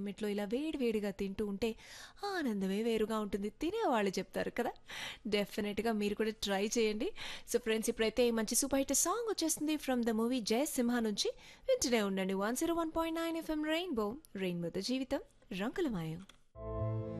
క్లైమేట్లో ఇలా వేడి వేడిగా తింటూ ఉంటే ఆనందమే వేరుగా ఉంటుంది. తినేవాళ్ళు చెప్తారు కదా! డెఫినెట్‌గా మీరు కూడా ట్రై చేయండి. సో ఫ్రెండ్స్ ఇప్పుడైతే మంచి సూపర్ హిట్ సాంగ్ వచ్చేస్తుంది ఫ్రమ్ ద మూవీ 'జయసింహ' నుంచి. వింటూనే ఉండండి 101.9 ఎఫ్ఎం రెయిన్బో. రెయిన్బోతో జీవితం రంగులమయం.